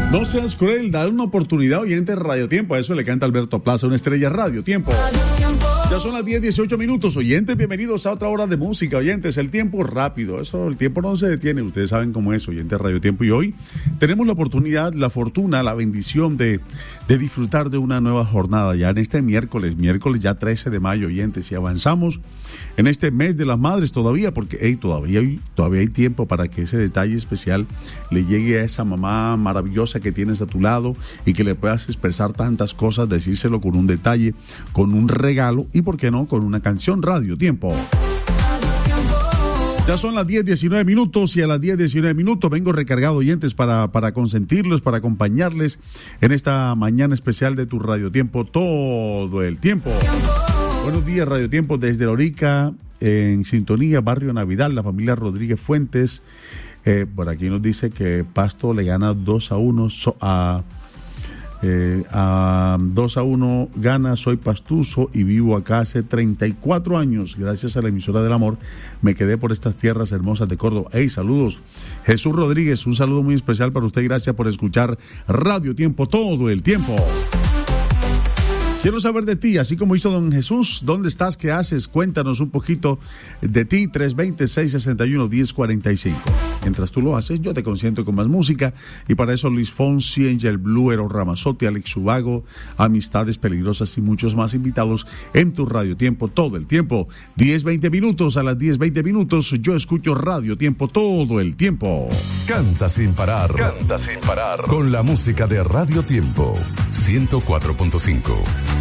No seas cruel, dale una oportunidad, oyente de Radio Tiempo. A eso le canta Alberto Plaza, una estrella Radio Tiempo. Ya son las 10:18 minutos, oyentes, bienvenidos a otra hora de música, oyentes. El tiempo rápido, el tiempo no se detiene, ustedes saben cómo es, oyentes de Radio Tiempo. Y hoy tenemos la oportunidad, la fortuna, la bendición de disfrutar de una nueva jornada ya en este miércoles ya 13 de mayo, oyentes. Y avanzamos en este mes de las madres todavía, porque todavía hay tiempo para que ese detalle especial le llegue a esa mamá maravillosa que tienes a tu lado y que le puedas expresar tantas cosas, decírselo con un detalle, con un regalo y, ¿por qué no?, con una canción. Radio Tiempo. Ya son las 10:19 minutos y a las 10:19 minutos vengo recargado, oyentes, para consentirlos, para acompañarles en esta mañana especial de tu Radio Tiempo todo el tiempo. Buenos días, Radio Tiempo, desde Lorica, en sintonía, Barrio Navidad, la familia Rodríguez Fuentes. Por aquí nos dice que Pasto le gana 2-1 2-1 gana. Soy pastuso y vivo acá hace 34 años. Gracias a la emisora del amor me quedé por estas tierras hermosas de Córdoba. Saludos, Jesús Rodríguez, un saludo muy especial para usted. Gracias por escuchar Radio Tiempo todo el tiempo. Quiero saber de ti, así como hizo don Jesús. ¿Dónde estás? ¿Qué haces? Cuéntanos un poquito de ti. 320-661-1045. Mientras tú lo haces, yo te consiento con más música. Y para eso Luis Fonsi, Angel Blue, Eros Ramazotti, Alex Ubago, Amistades Peligrosas y muchos más invitados en tu Radio Tiempo todo el tiempo. 10-20 minutos, a las 10-20 minutos yo escucho Radio Tiempo todo el tiempo. Canta sin parar. Canta sin parar. Con la música de Radio Tiempo 104.5.